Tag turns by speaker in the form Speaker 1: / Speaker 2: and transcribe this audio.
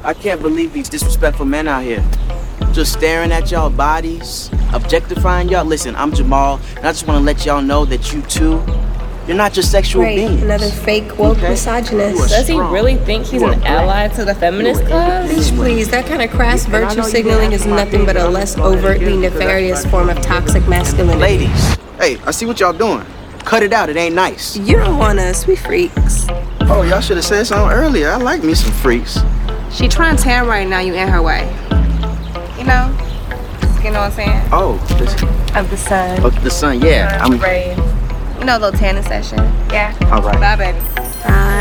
Speaker 1: I can't believe these disrespectful men out here. Just staring at y'all bodies, objectifying y'all. Listen, I'm Jamal, and I just want to let y'all know that you too, you're not just sexual beings.
Speaker 2: Another fake woke misogynist.
Speaker 3: Does he really think he's an ally to the feminist cause?
Speaker 2: Bitch, please, that kind of crass virtue signaling is nothing but a less overtly nefarious form of toxic masculinity.
Speaker 1: Ladies, hey, I see what y'all doing. Cut it out, it ain't nice.
Speaker 2: You don't want us, we freaks.
Speaker 1: Oh, y'all should have said something earlier. I like me some freaks.
Speaker 4: She trying to tan right now, you in her way. You know? You know what I'm saying?
Speaker 1: Oh,
Speaker 4: Of the sun.
Speaker 1: the sun, yeah.
Speaker 4: I'm ready. You know, a little tanning session. Yeah.
Speaker 1: All right.
Speaker 4: Bye, baby.
Speaker 2: Bye.